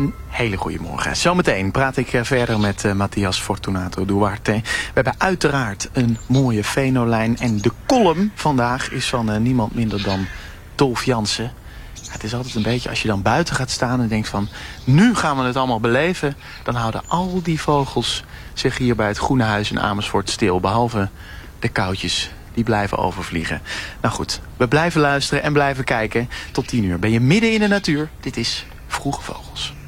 Een hele goede morgen. Zometeen praat ik verder met Matthias Fortunato Duarte. We hebben uiteraard een mooie Venolijn. En de column vandaag is van niemand minder dan Dolf Jansen. Het is altijd een beetje, als je dan buiten gaat staan en denkt van, nu gaan we het allemaal beleven. Dan houden al die vogels zich hier bij het Groene Huis in Amersfoort stil. Behalve de koutjes, die blijven overvliegen. Nou goed, we blijven luisteren en blijven kijken. Tot 10 uur ben je midden in de natuur. Dit is Vroege Vogels.